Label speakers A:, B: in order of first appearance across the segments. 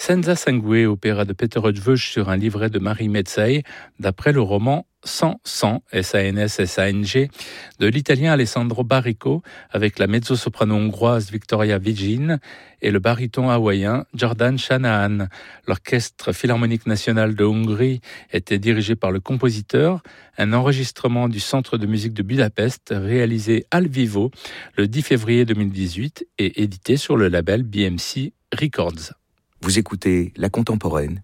A: Senza Sangue, opéra de Peter Eötvös sur un livret de Marie Mezzai, d'après le roman Sans Sang, S-A-N-S-S-A-N-G, de l'italien Alessandro Barrico, avec la mezzo-soprano hongroise Victoria Vigin et le baryton hawaïen Jordan Shanahan. L'Orchestre Philharmonique National de Hongrie était dirigé par le compositeur, un enregistrement du Centre de musique de Budapest réalisé al vivo le 10 février 2018 et édité sur le label BMC Records.
B: Vous écoutez La Contemporaine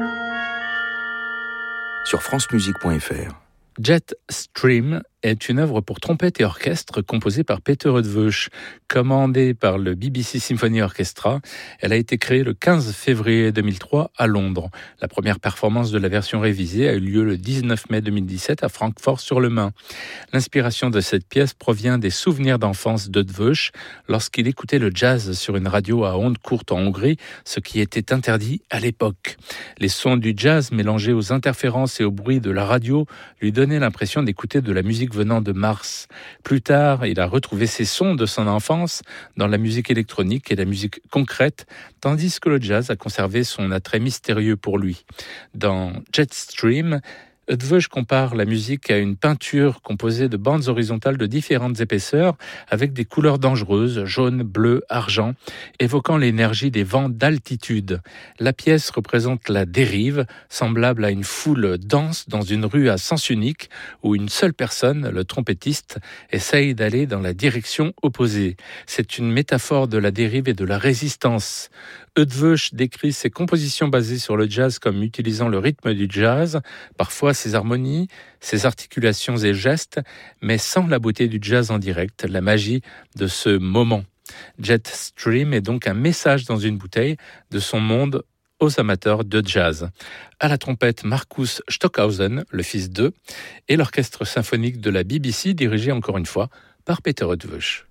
B: sur francemusique.fr.
A: Jet Stream est une œuvre pour trompette et orchestre composée par Peter Eötvös, commandée par le BBC Symphony Orchestra. Elle a été créée le 15 février 2003 à Londres. La première performance de la version révisée a eu lieu le 19 mai 2017 à Francfort-sur-le-Main. L'inspiration de cette pièce provient des souvenirs d'enfance d'Eötvös lorsqu'il écoutait le jazz sur une radio à ondes courtes en Hongrie, ce qui était interdit à l'époque. Les sons du jazz mélangés aux interférences et au bruit de la radio lui donnaient l'impression d'écouter de la musique venant de Mars. Plus tard, il a retrouvé ces sons de son enfance dans la musique électronique et la musique concrète, tandis que le jazz a conservé son attrait mystérieux pour lui. Dans Jetstream, Eötvös compare la musique à une peinture composée de bandes horizontales de différentes épaisseurs avec des couleurs dangereuses, jaune, bleu, argent, évoquant l'énergie des vents d'altitude. La pièce représente la dérive, semblable à une foule dense dans une rue à sens unique où une seule personne, le trompettiste, essaye d'aller dans la direction opposée. C'est une métaphore de la dérive et de la résistance. Eötvös décrit ses compositions basées sur le jazz comme utilisant le rythme du jazz, parfois ses harmonies, ses articulations et gestes, mais sans la beauté du jazz en direct, la magie de ce moment. Jetstream est donc un message dans une bouteille de son monde aux amateurs de jazz. À la trompette, Markus Stockhausen, le fils d'E, et l'orchestre symphonique de la BBC dirigé encore une fois par Peter Eötvös.